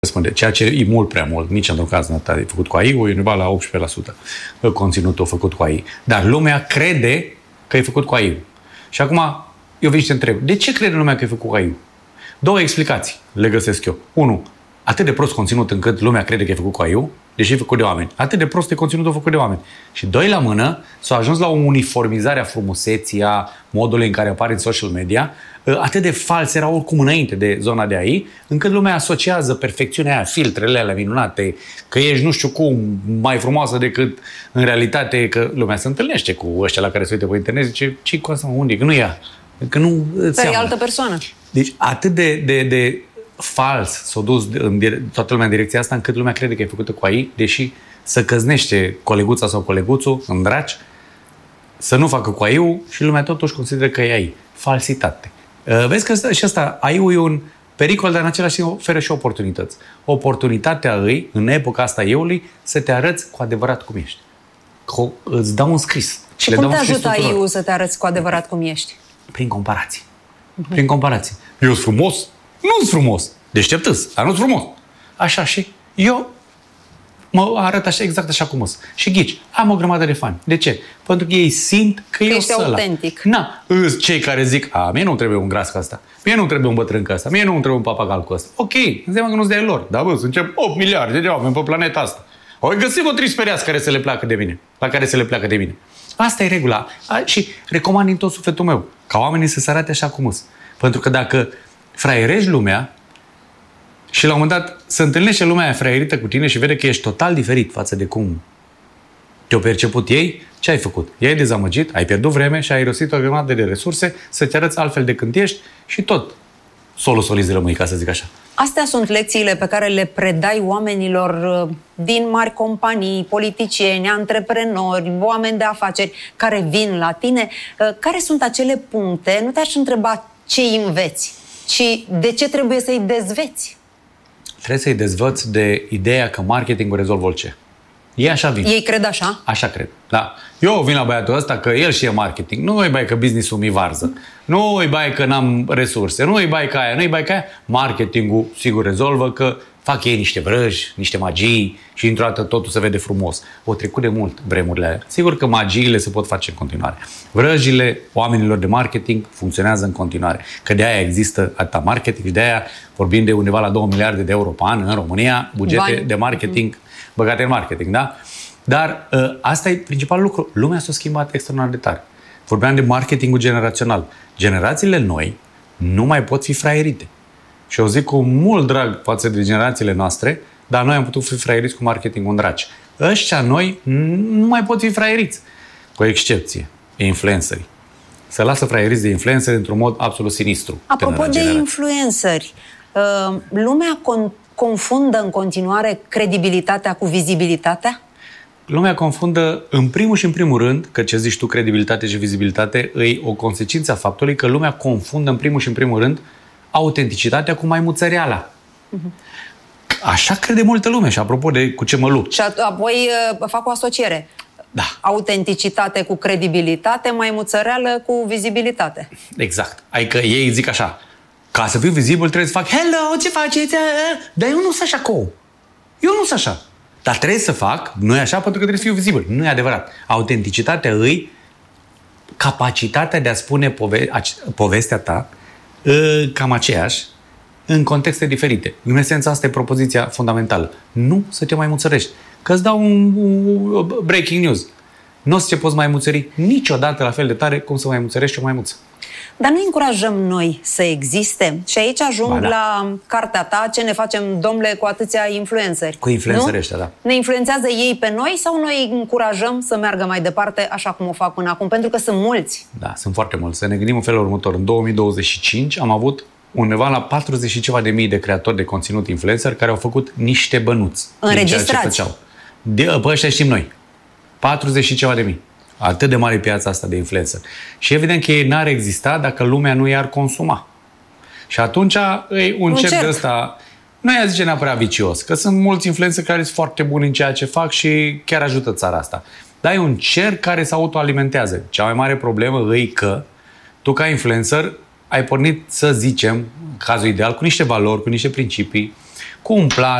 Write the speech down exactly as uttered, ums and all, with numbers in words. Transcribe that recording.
răspunde, ceea ce e mult prea mult, nici într-un caz nu e făcut cu A I, e undeva la optsprezece la sută conținutul făcut cu A I. Dar lumea crede că e făcut cu A I. Și acum eu vin și te întreb, de ce crede lumea că e făcut cu A I? Două explicații le găsesc eu. Unu, atât de prost conținut încât lumea crede că e făcut cu A I, deși e făcut de oameni. Atât de prost e conținutul făcut de oameni. Și doi la mână, s-a ajuns la o uniformizare a frumuseții, a modului în care apare în social media, atât de fals era oricum înainte de zona de A I, încât lumea asociază perfecțiunea aia, filtrele alea minunate, că ești nu știu cum mai frumoasă decât în realitate, că lumea se întâlnește cu ăștia la care se uită pe internet, zice, ce-i cu asta, unde? Că nu ea. Că nu Că e altă persoană. Deci atât de, de, de fals s-a dus în dire- toată lumea în direcția asta, încât lumea crede că e făcută cu A I, deși să căznește coleguța sau coleguțul în draci, să nu facă cu A I-ul și lumea totuși consideră că e A I. Falsitate. Vezi că și asta, A I-ul e un pericol, dar în același timp oferă și oportunități. Oportunitatea îi, în epoca asta eu-ului, să te arăți cu adevărat cum ești. Că îți dau un scris. Și le cum dau te un scris ajută A tuturor. I-ul să te arăți cu adevărat cum ești? Prin comparații. Uh-huh. Prin comparații. Eu sunt frumos? Nu-s frumos. Deșteptăs, dar nu-s frumos. Așa și eu mă arăt așa, exact așa cum sunt. Și ghici, am o grămadă de fani. De ce? Pentru că ei simt că, că eu ești sunt ăla. autentic. Na, îs cei care zic, a, mie nu trebuie un gras ca asta, mie nu trebuie un bătrân ca asta, mie nu trebuie un papagal cu asta. Ok, înseamnă că nu-ți de ai lor. Da, bă, sunt opt miliarde de oameni pe planeta asta. Oi găsim o trisperiață care să le placă de mine, la care să le placă de mine. Asta e regula. A, și recomand din tot sufletul meu ca oamenii să se arate așa cum sunt. Pentru că dacă fraierești lumea și la un moment dat se întâlnește lumea aia fraierită cu tine și vede că ești total diferit față de cum te-au perceput ei, ce ai făcut? I-ai dezamăgit, ai pierdut vreme și ai irosit o grămadă de resurse să te arăți altfel de când ești și tot solo solizi rămâi, ca să zic așa. Astea sunt lecțiile pe care le predai oamenilor din mari companii, politicieni, antreprenori, oameni de afaceri care vin la tine. Care sunt acele puncte? Nu te-aș întreba ce înveți, ci de ce trebuie să-i dezveți. Trebuie să-i dezvăți de ideea că marketingul rezolvă orice. Ei așa vin. Ei cred așa? Așa cred, da. Eu vin la băiatul ăsta că el știe marketing. Nu îi bai că business-ul mi varză. Nu îi bai că n-am resurse. Nu îi bai că aia. Nu îi bai că aia. Marketingul sigur rezolvă că fac ei niște vrăji, niște magii și într-o dată totul se vede frumos. O trecut de mult vremurile alea. Sigur că magiile se pot face în continuare. Vrăjile oamenilor de marketing funcționează în continuare. Că de aia există atâta marketing și de aia vorbim de undeva la două miliarde de euro pe an în România, bugete Bani. de marketing mm-hmm. băgate în marketing, da? Dar ă, asta e principalul lucru. Lumea s-a schimbat extraordinar de tare. Vorbeam de marketingul generațional. Generațiile noi nu mai pot fi fraierite. Și eu zic cu mult drag față de generațiile noastre, dar noi am putut fi fraieriți cu marketingul în draci. Ăștia noi nu mai pot fi fraieriți. Cu excepție, influencerii. Se lasă fraieriți de influenceri într-un mod absolut sinistru. Apropo de influenceri, lumea con- confundă în continuare credibilitatea cu vizibilitatea? Lumea confundă în primul și în primul rând, că ce zici tu, credibilitate și vizibilitate, e o consecință a faptului că lumea confundă în primul și în primul rând autenticitatea cu maimuțăreala. Uh-huh. Așa crede multă lume și apropo de cu ce mă lupt. Și apoi uh, fac o asociere. Da. Autenticitate cu credibilitate, maimuțăreală cu vizibilitate. Exact. Adică ei zic așa, ca să fiu vizibil trebuie să fac hello, ce faceți? Dar eu nu sunt așa co. Eu nu sunt așa. Dar trebuie să fac, nu e așa pentru că trebuie să fiu vizibil. Nu e adevărat. Autenticitatea îi capacitatea de a spune pove- povestea ta cam aceeași, în contexte diferite. În esență, asta e propoziția fundamentală. Nu să te maimuțărești. Că îți dau un, un breaking news. Nu o să te poți maimuțări niciodată la fel de tare cum să maimuțărești o maimuță. Dar nu încurajăm noi să existe? Și aici ajung ba, da. la cartea ta, ce ne facem, domnule, cu atâția influenceri. Cu influenceri ăștia, da. Ne influențează ei pe noi sau noi încurajăm să meargă mai departe așa cum o fac până acum? Pentru că sunt mulți. Da, sunt foarte mulți. Să ne gândim în felul următor. În două mii douăzeci și cinci am avut undeva la patruzeci și ceva de mii de creatori de conținut influencer care au făcut niște bănuți. Înregistrați. De, pe ăștia știm noi. patruzeci și ceva de mii. Atât de mare piața asta de influencer. Și evident că ei n-ar exista dacă lumea nu i-ar consuma. Și atunci e un, un cerc, cerc de ăsta, nu i-a zice neapărat vicios, că sunt mulți influencer care sunt foarte buni în ceea ce fac și chiar ajută țara asta. Dar e un cerc care se autoalimentează. Cea mai mare problemă e că tu ca influencer ai pornit, să zicem, cazul ideal, cu niște valori, cu niște principii, cu un plan,